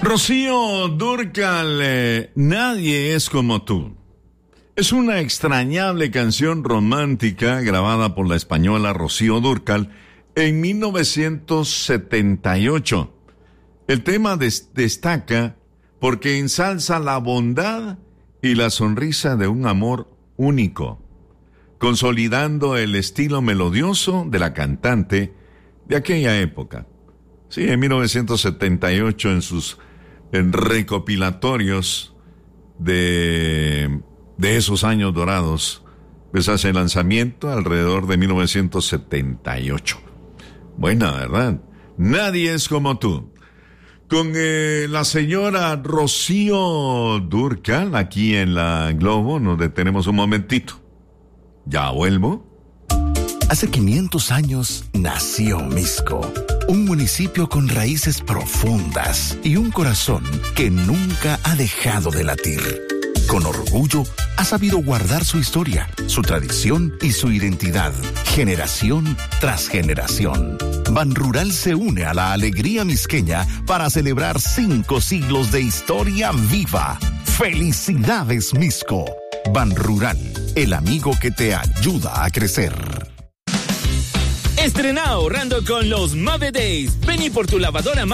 Rocío Dúrcal, Nadie es como tú. Es una extrañable canción romántica grabada por la española Rocío Dúrcal en 1978. El tema destaca porque ensalza la bondad y la sonrisa de un amor único, consolidando el estilo melodioso de la cantante de aquella época. Sí, en 1978 en sus recopilatorios de esos años dorados, pues hace el lanzamiento alrededor de 1978. Buena, ¿verdad? Nadie es como tú. Con la señora Rocío Dúrcal, aquí en la Globo, nos detenemos un momentito. Ya vuelvo. Hace 500 años nació Mixco, un municipio con raíces profundas y un corazón que nunca ha dejado de latir. Con orgullo, ha sabido guardar su historia, su tradición y su identidad, generación tras generación. Banrural se une a la alegría misqueña para celebrar 5 siglos de historia viva. ¡Felicidades, Mixco! Banrural, el amigo que te ayuda a crecer. Estrena ahorrando con los Mave Days. Ven y por tu lavadora